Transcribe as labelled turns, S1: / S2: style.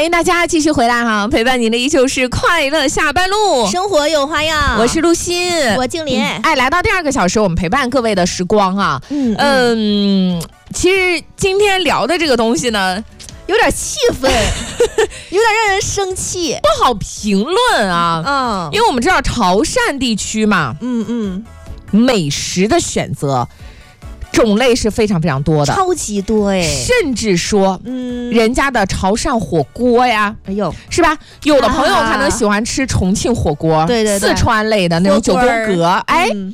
S1: 迎大家继续回来哈，陪伴您的依旧是快乐下班路，
S2: 生活有花样。
S1: 我是陆欣，
S2: 我静林。
S1: 来到第2个小时，我们陪伴各位的时光啊。其实今天聊的这个东西呢，
S2: 有点气愤，有点让人生气，
S1: 不好评论啊。因为我们知道潮汕地区嘛，美食的选择种类是非常非常多的，
S2: 超级多哎，
S1: 甚至说，人家的潮汕火锅呀，
S2: 哎呦，
S1: 是吧？有的朋友可能喜欢吃重庆火锅，
S2: 对，
S1: 四川类的那种9宫格，